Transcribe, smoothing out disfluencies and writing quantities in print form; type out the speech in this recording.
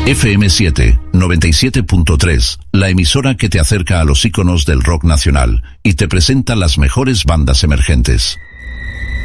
FM7 97.3, la emisora que te acerca a los íconos del rock nacional y te presenta las mejores bandas emergentes.